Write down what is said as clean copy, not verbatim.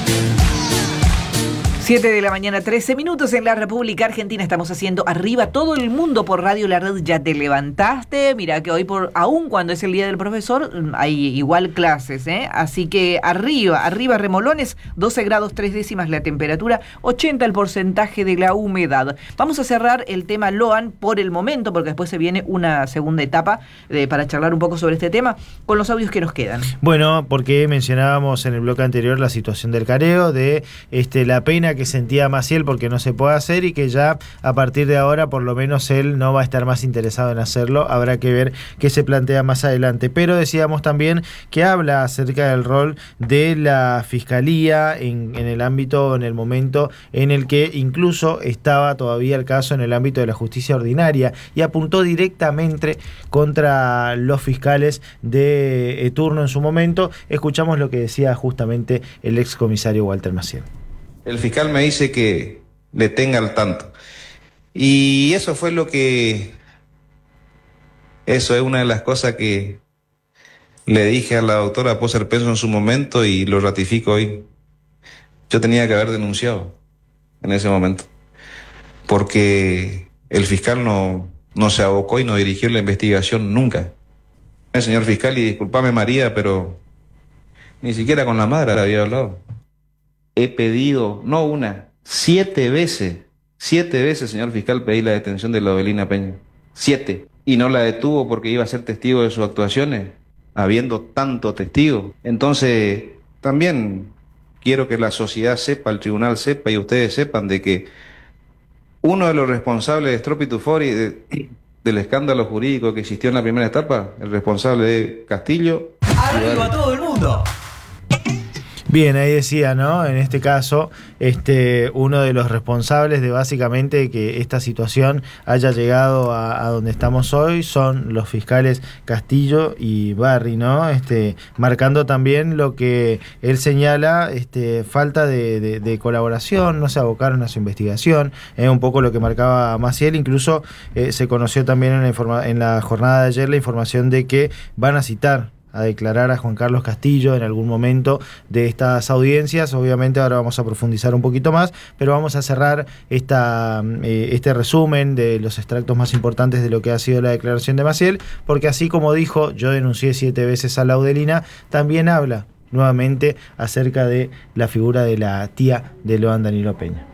7 de la mañana, 13 minutos en la República Argentina. Estamos haciendo Arriba todo el mundo por Radio La Red. Ya te levantaste. Mira que hoy, aún cuando es el día del profesor, hay igual clases, ¿eh? Así que arriba remolones, 12 grados 3 décimas la temperatura, 80 el porcentaje de la humedad. Vamos a cerrar el tema Loan por el momento, porque después se viene una segunda etapa para charlar un poco sobre este tema, con los audios que nos quedan. Bueno, porque mencionábamos en el bloque anterior la situación del careo, de la pena que sentía Maciel porque no se puede hacer y que ya a partir de ahora por lo menos él no va a estar más interesado en hacerlo. Habrá que ver qué se plantea más adelante, pero decíamos también que habla acerca del rol de la Fiscalía en el ámbito, en el momento en el que incluso estaba todavía el caso en el ámbito de la justicia ordinaria, y apuntó directamente contra los fiscales de turno en su momento. Escuchamos lo que decía justamente el excomisario Walter Maciel. El fiscal me dice que le tenga al tanto. Y eso fue eso es una de las cosas que le dije a la doctora Poser Peso en su momento y lo ratifico hoy. Yo tenía que haber denunciado en ese momento, porque el fiscal no se abocó y no dirigió la investigación nunca. Señor fiscal, y discúlpame María, pero ni siquiera con la madre había hablado. He pedido, no una, 7 veces, señor fiscal, pedí la detención de la Ovelina Peña. 7. Y no la detuvo porque iba a ser testigo de sus actuaciones, habiendo tanto testigo. Entonces, también quiero que la sociedad sepa, el tribunal sepa y ustedes sepan de que uno de los responsables de Stropitufori, del escándalo jurídico que existió en la primera etapa, el responsable de Castillo. ¡Arriba todo el mundo! Bien, ahí decía, ¿no? En este caso, uno de los responsables de básicamente que esta situación haya llegado a donde estamos hoy son los fiscales Castillo y Barry, ¿no? Marcando también lo que él señala, falta de colaboración, no se abocaron a su investigación, un poco lo que marcaba Maciel. Incluso se conoció también en la jornada de ayer la información de que van a citar a declarar a Juan Carlos Castillo en algún momento de estas audiencias. Obviamente ahora vamos a profundizar un poquito más, pero vamos a cerrar este resumen de los extractos más importantes de lo que ha sido la declaración de Maciel, porque así como dijo, yo denuncié 7 veces a la Ovelina, también habla nuevamente acerca de la figura de la tía de Loan Danilo Peña.